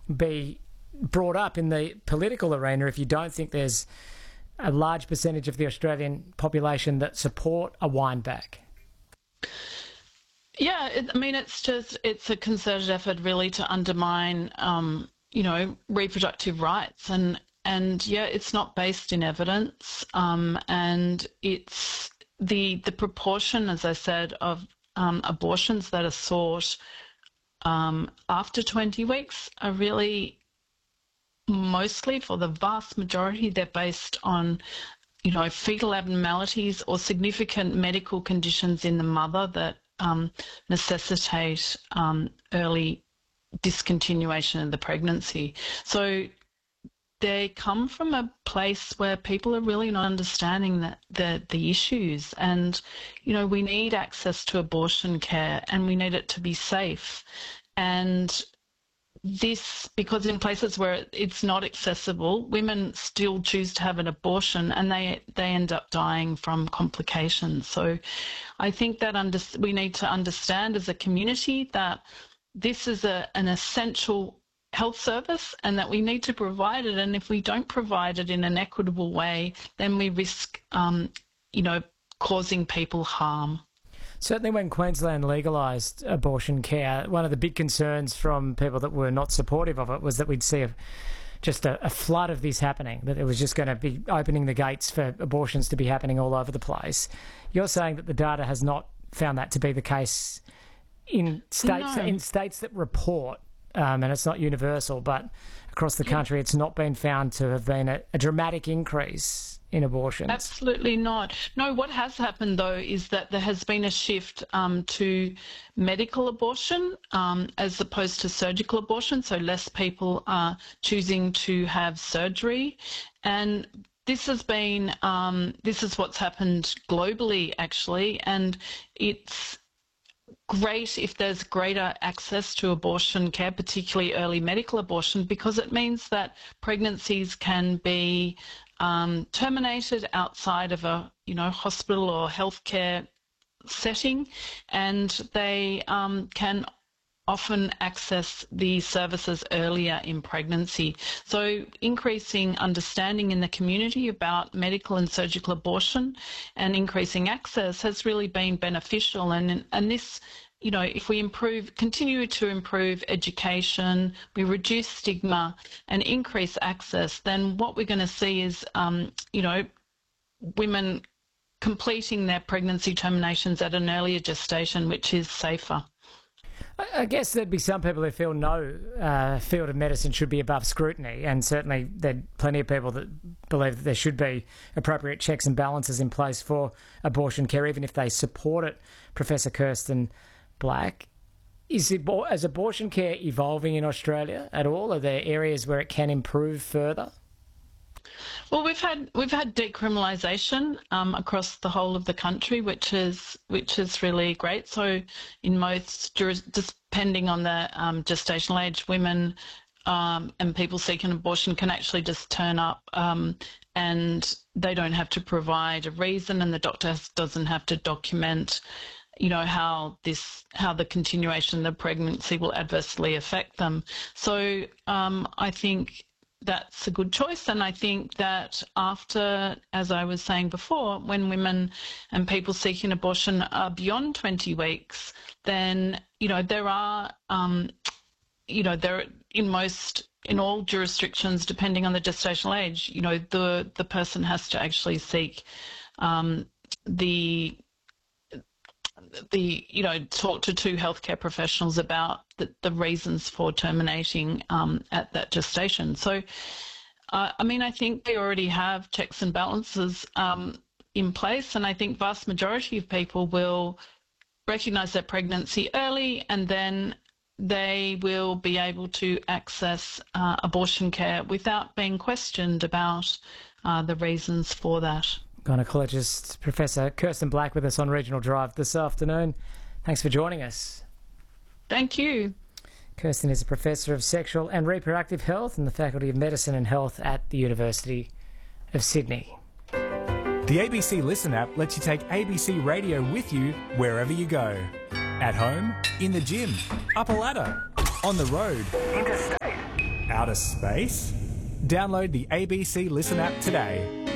be brought up in the political arena if you don't think there's a large percentage of the Australian population that support a wind back? Yeah, it's a concerted effort really to undermine, reproductive rights, and yeah, it's not based in evidence, and it's the proportion, as I said, of abortions that are sought after 20 weeks are really mostly, for the vast majority, they're based on fetal abnormalities or significant medical conditions in the mother that necessitate early discontinuation of the pregnancy. So they come from a place where people are really not understanding the issues, and we need access to abortion care, and we need it to be safe. And this, because in places where it's not accessible, women still choose to have an abortion, and they end up dying from complications. So I think that we need to understand as a community that this is an essential health service and that we need to provide it. And if we don't provide it in an equitable way, then we risk, causing people harm. Certainly when Queensland legalised abortion care, one of the big concerns from people that were not supportive of it was that we'd see just a flood of this happening, that it was just going to be opening the gates for abortions to be happening all over the place. You're saying that the data has not found that to be the case in states, No. in states that report, and it's not universal, but across the country it's not been found to have been a dramatic increase in abortions. Absolutely not. No, what has happened, though, is that there has been a shift to medical abortion as opposed to surgical abortion, so less people are choosing to have surgery. And this has been, this is what's happened globally, actually, and it's great if there's greater access to abortion care, particularly early medical abortion, because it means that pregnancies can be terminated outside of a hospital or healthcare setting, and they can often access the services earlier in pregnancy. So increasing understanding in the community about medical and surgical abortion and increasing access has really been beneficial. And this, if we continue to improve education, we reduce stigma and increase access, then what we're going to see is, women completing their pregnancy terminations at an earlier gestation, which is safer. I guess there'd be some people who feel no field of medicine should be above scrutiny, and certainly there are plenty of people that believe that there should be appropriate checks and balances in place for abortion care, even if they support it. Professor Kirsten Black, is abortion care evolving in Australia at all? Are there areas where it can improve further? Well, we've had decriminalisation across the whole of the country, which is really great. So, in most depending on the gestational age, women and people seeking abortion can actually just turn up, and they don't have to provide a reason, and the doctor doesn't have to document, how the continuation of the pregnancy will adversely affect them. So, I think that's a good choice. And I think that after, as I was saying before, when women and people seeking abortion are beyond 20 weeks, then, there are, there in all jurisdictions, depending on the gestational age, the person has to actually seek talk to two healthcare professionals about the reasons for terminating at that gestation. So, I think we already have checks and balances in place, and I think vast majority of people will recognise their pregnancy early, and then they will be able to access abortion care without being questioned about the reasons for that. Gynaecologist Professor Kirsten Black with us on Regional Drive this afternoon. Thanks for joining us. Thank you. Kirsten is a Professor of Sexual and Reproductive Health in the Faculty of Medicine and Health at the University of Sydney. The ABC Listen app lets you take ABC Radio with you wherever you go. At home, in the gym, up a ladder, on the road, interstate. outer space? Download the ABC Listen app today.